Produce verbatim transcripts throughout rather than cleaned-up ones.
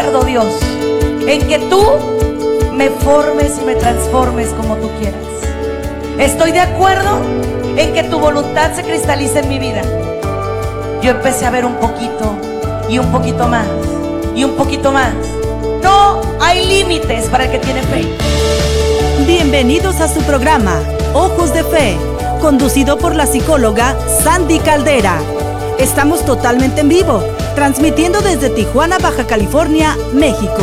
acuerdo, Dios, en que tú me formes y me transformes como tú quieras. Estoy de acuerdo en que tu voluntad se cristalice en mi vida. Yo empecé a ver un poquito y un poquito más y un poquito más. No hay límites para el que tiene fe. Bienvenidos a su programa Ojos de Fe, conducido por la psicóloga Sandy Caldera. Estamos totalmente en vivo, transmitiendo desde Tijuana, Baja California, México.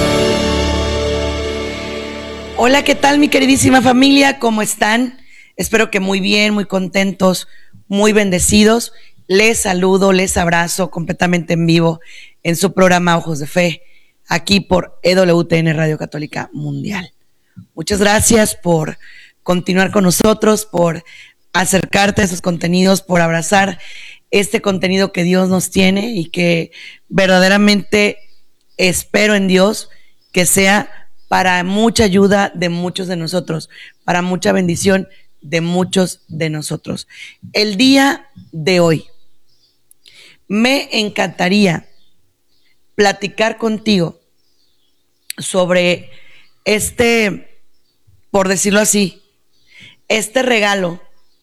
Hola, ¿qué tal, mi queridísima familia? ¿Cómo están? Espero que muy bien, muy contentos, muy bendecidos. Les saludo, les abrazo completamente en vivo en su programa Ojos de Fe, aquí por E W T N Radio Católica Mundial. Muchas gracias por continuar con nosotros, por acercarte a esos contenidos, por abrazar este contenido que Dios nos tiene y que verdaderamente espero en Dios que sea para mucha ayuda de muchos de nosotros, para mucha bendición de muchos de nosotros. El día de hoy me encantaría platicar contigo sobre este, por decirlo así, este regalo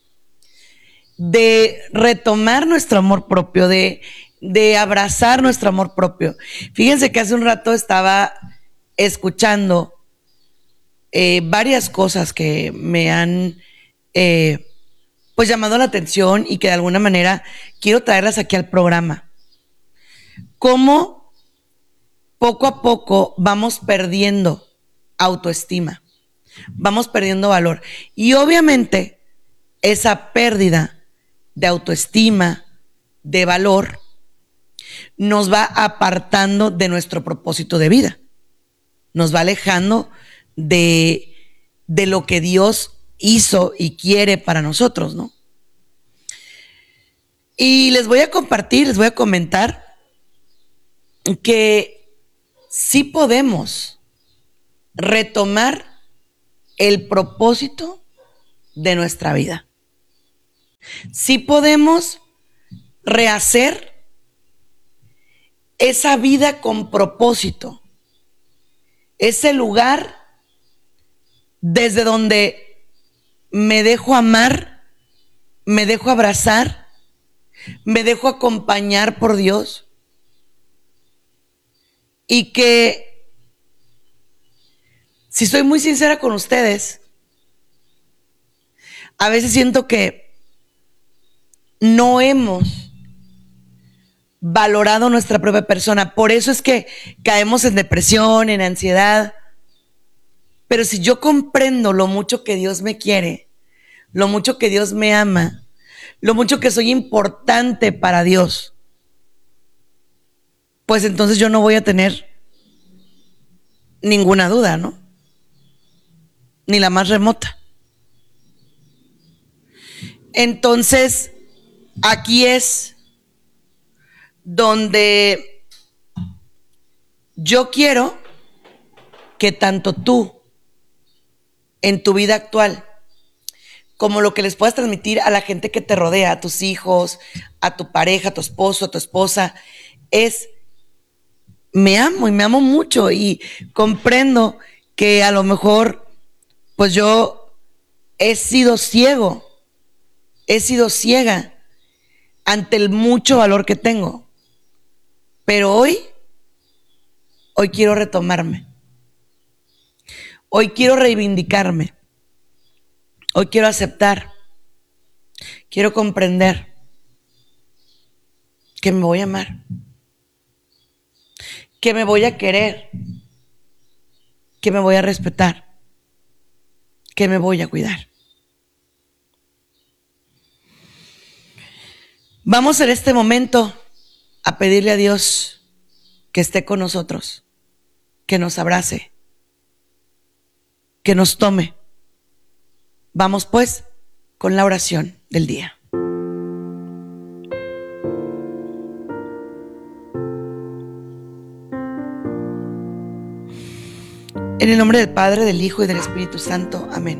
de retomar nuestro amor propio, de, de abrazar nuestro amor propio. Fíjense que hace un rato estaba escuchando eh, varias cosas que me han eh, pues llamado la atención y que de alguna manera quiero traerlas aquí al programa. Cómo poco a poco vamos perdiendo autoestima, vamos perdiendo valor. Y obviamente esa pérdida de autoestima, de valor, nos va apartando de nuestro propósito de vida. Nos va alejando de, de lo que Dios hizo y quiere para nosotros, ¿no? Y les voy a compartir, les voy a comentar que sí podemos retomar el propósito de nuestra vida. Sí podemos rehacer esa vida con propósito, ese lugar desde donde me dejo amar, me dejo abrazar, me dejo acompañar por Dios y que, si soy muy sincera con ustedes, a veces siento que no hemos valorado nuestra propia persona. Por eso es que caemos en depresión, en ansiedad. Pero si yo comprendo lo mucho que Dios me quiere, lo mucho que Dios me ama, lo mucho que soy importante para Dios, pues entonces yo no voy a tener ninguna duda, ¿no? Ni la más remota. Entonces, aquí es donde yo quiero que tanto tú, en tu vida actual, como lo que les puedas transmitir a la gente que te rodea, a tus hijos, a tu pareja, a tu esposo, a tu esposa, es: me amo y me amo mucho y comprendo que a lo mejor pues yo he sido ciego, he sido ciega ante el mucho valor que tengo, pero hoy, hoy quiero retomarme, hoy quiero reivindicarme, hoy quiero aceptar, quiero comprender que me voy a amar, que me voy a querer, que me voy a respetar, que me voy a cuidar. Vamos en este momento a pedirle a Dios que esté con nosotros, que nos abrace, que nos tome. Vamos pues con la oración del día. En el nombre del Padre, del Hijo y del Espíritu Santo. Amén.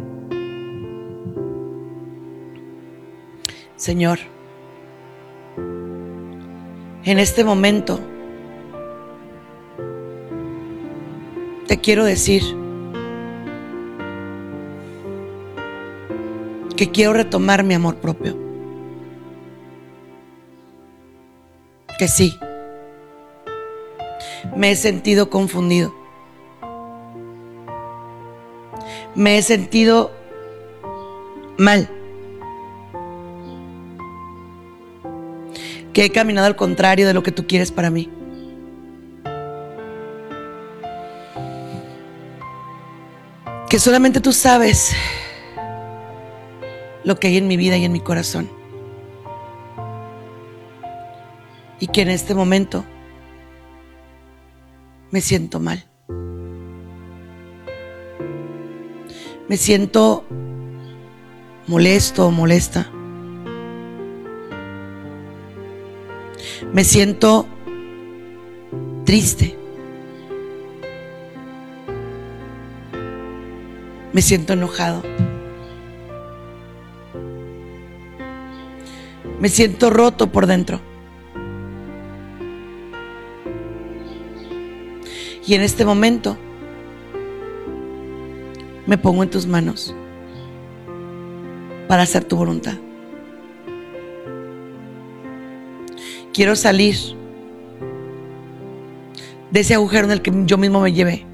Señor, en este momento te quiero decir que quiero retomar mi amor propio. Que sí, me he sentido confundido. Me he sentido mal. Que he caminado al contrario de lo que tú quieres para mí. Que solamente tú sabes lo que hay en mi vida y en mi corazón. Y que en este momento me siento mal. Me siento molesto o molesta. Me siento triste. Me siento enojado. Me siento roto por dentro. Y en este momento me pongo en tus manos para hacer tu voluntad. Quiero salir de ese agujero en el que yo mismo me llevé.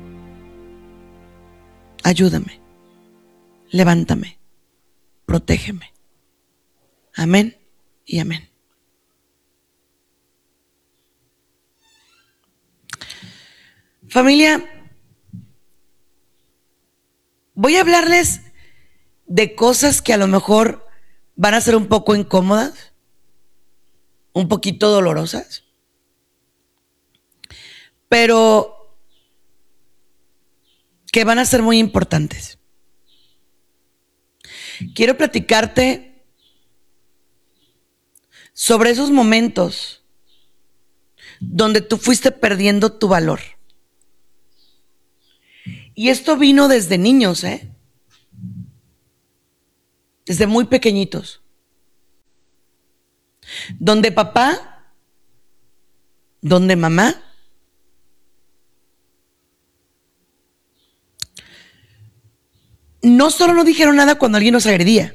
Ayúdame, levántame, protégeme. Amén y amén. Familia, voy a hablarles de cosas que a lo mejor van a ser un poco incómodas, un poquito dolorosas, pero que van a ser muy importantes. Quiero platicarte sobre esos momentos donde tú fuiste perdiendo tu valor. Y esto vino desde niños, ¿eh? Desde muy pequeñitos. Donde papá, donde mamá, no solo no dijeron nada cuando alguien nos agredía,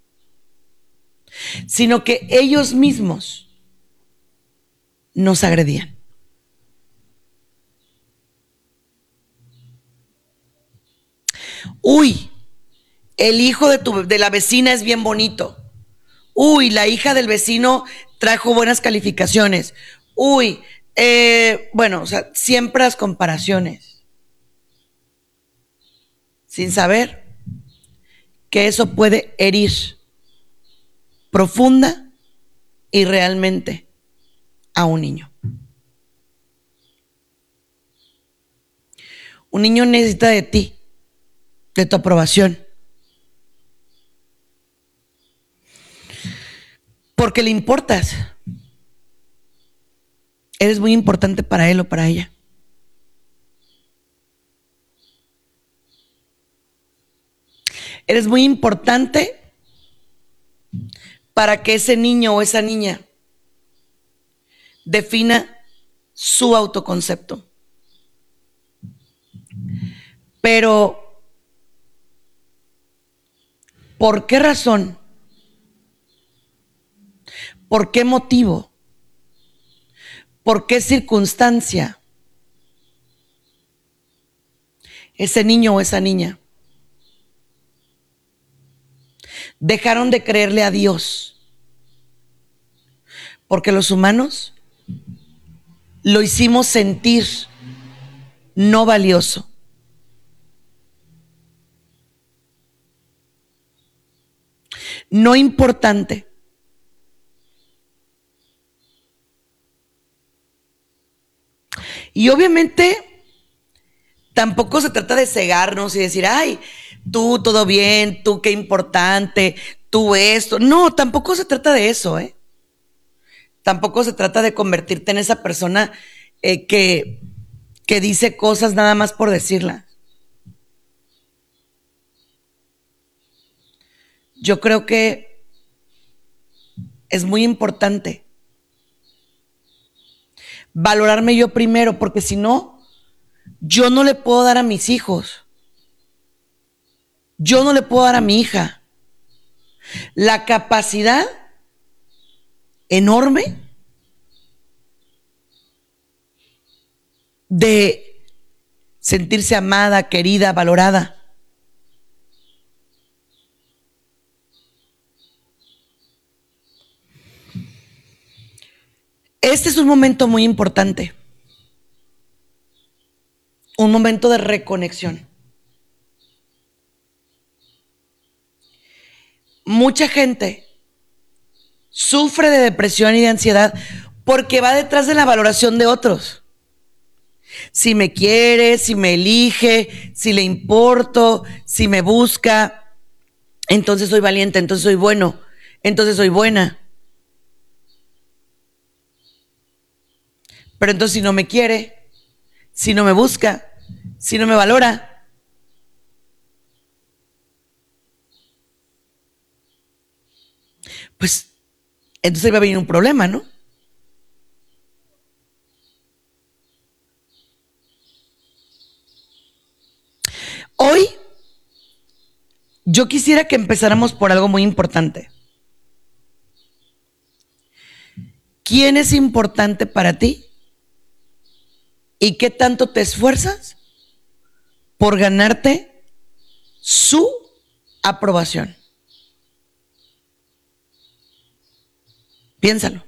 sino que ellos mismos nos agredían. Uy, el hijo de, tu, de la vecina es bien bonito. Uy, la hija del vecino trajo buenas calificaciones. Uy, eh, bueno, o sea, siempre las comparaciones. Sin saber que eso puede herir profunda y realmente a un niño. Un niño necesita de ti, de tu aprobación. Porque le importas. Eres muy importante para él o para ella. Eres muy importante para que ese niño o esa niña defina su autoconcepto. Pero, ¿por qué razón? ¿Por qué motivo? ¿Por qué circunstancia? Ese niño o esa niña dejaron de creerle a Dios, porque los humanos lo hicimos sentir no valioso. No importante. Y obviamente tampoco se trata de cegarnos y decir, ay, tú todo bien, tú qué importante, tú esto. No, tampoco se trata de eso, ¿eh? Tampoco se trata de convertirte en esa persona eh, que, que dice cosas nada más por decirlas. Yo creo que es muy importante valorarme yo primero, porque si no, yo no le puedo dar a mis hijos, yo no le puedo dar a mi hija la capacidad enorme de sentirse amada, querida, valorada. Este es un momento muy importante, un momento de reconexión. Mucha gente sufre de depresión y de ansiedad porque va detrás de la valoración de otros. Si me quiere, si me elige, si le importo, si me busca, entonces soy valiente, entonces soy bueno, entonces soy buena. Pero entonces si no me quiere, si no me busca, si no me valora, pues entonces va a venir un problema, ¿no? Hoy yo quisiera que empezáramos por algo muy importante. ¿Quién es importante para ti? ¿Y qué tanto te esfuerzas por ganarte su aprobación? Piénsalo.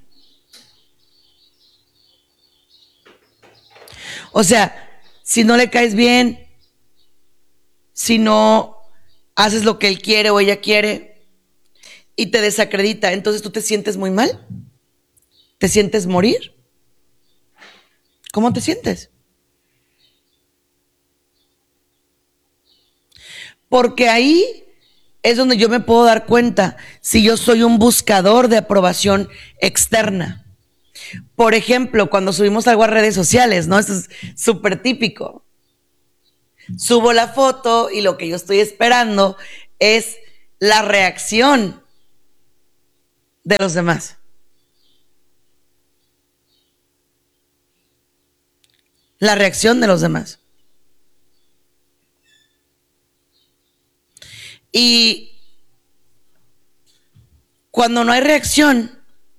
O sea, si no le caes bien, si no haces lo que él quiere o ella quiere y te desacredita, entonces tú te sientes muy mal, te sientes morir. ¿Cómo te sientes? Porque ahí es donde yo me puedo dar cuenta si yo soy un buscador de aprobación externa. Por ejemplo, cuando subimos algo a redes sociales, ¿no? Esto es súper típico. Subo la foto y lo que yo estoy esperando es la reacción de los demás. La reacción de los demás. Y cuando no hay reacción,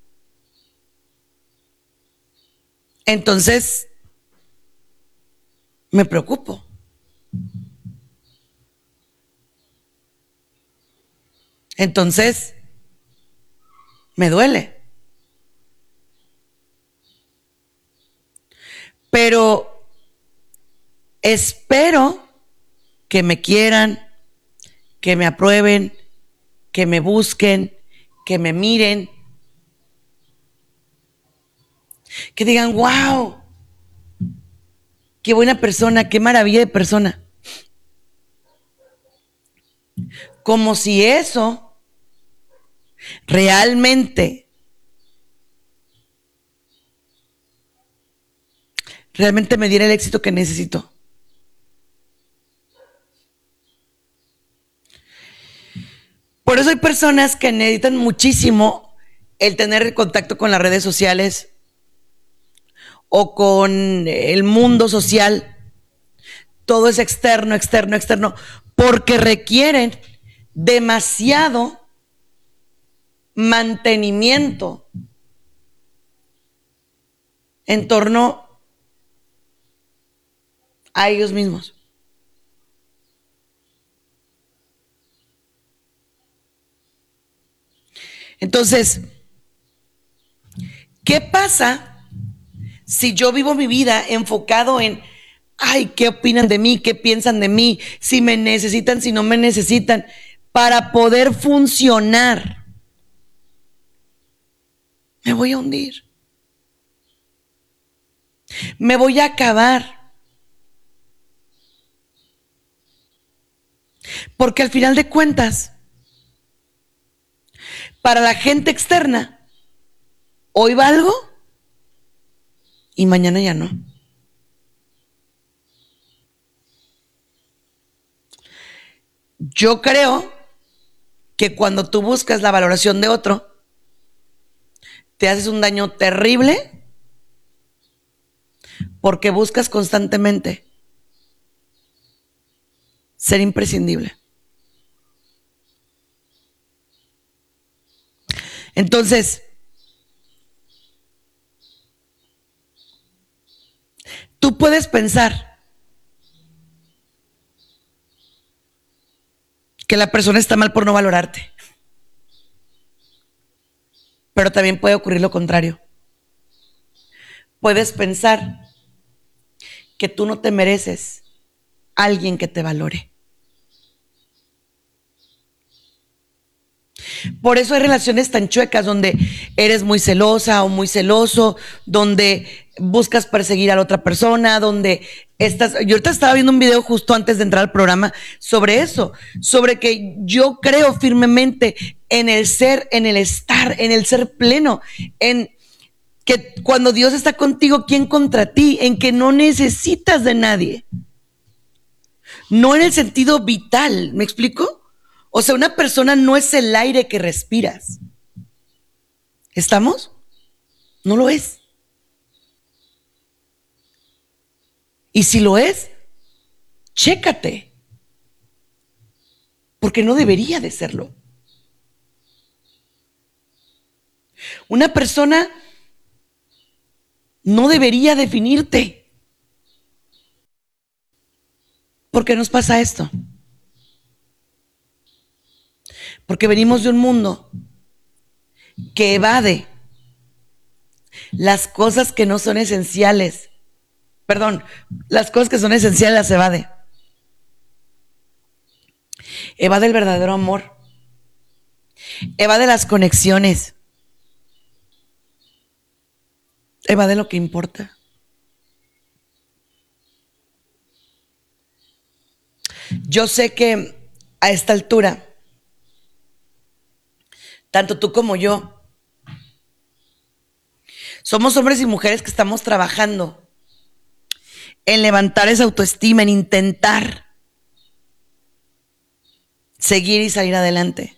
entonces me preocupo. Entonces me duele. Pero espero que me quieran, que me aprueben, que me busquen, que me miren, que digan, wow, qué buena persona, qué maravilla de persona. Como si eso realmente, realmente me diera el éxito que necesito. Por eso hay personas que necesitan muchísimo el tener contacto con las redes sociales o con el mundo social. Todo es externo, externo, externo, porque requieren demasiado mantenimiento en torno a ellos mismos. Entonces, ¿qué pasa si yo vivo mi vida enfocado en, ay, qué opinan de mí, qué piensan de mí, si me necesitan, si no me necesitan, para poder funcionar? Me voy a hundir. Me voy a acabar. Porque al final de cuentas, para la gente externa, hoy valgo y mañana ya no. Yo creo que cuando tú buscas la valoración de otro, te haces un daño terrible porque buscas constantemente ser imprescindible. Entonces, tú puedes pensar que la persona está mal por no valorarte, pero también puede ocurrir lo contrario. Puedes pensar que tú no te mereces a alguien que te valore. Por eso hay relaciones tan chuecas donde eres muy celosa o muy celoso, donde buscas perseguir a la otra persona, donde estás... Yo ahorita estaba viendo un video justo antes de entrar al programa sobre eso, sobre que yo creo firmemente en el ser, en el estar, en el ser pleno, en que cuando Dios está contigo, ¿quién contra ti? En que no necesitas de nadie. No en el sentido vital, ¿me explico? O sea, una persona no es el aire que respiras. ¿Estamos? No lo es. Y si lo es, chécate. Porque no debería de serlo. Una persona no debería definirte. ¿Por qué nos pasa esto? Porque venimos de un mundo que evade las cosas que no son esenciales. Perdón, las cosas que son esenciales las evade. Evade el verdadero amor. Evade las conexiones. Evade lo que importa. Yo sé que a esta altura, tanto tú como yo, somos hombres y mujeres que estamos trabajando en levantar esa autoestima, en intentar seguir y salir adelante.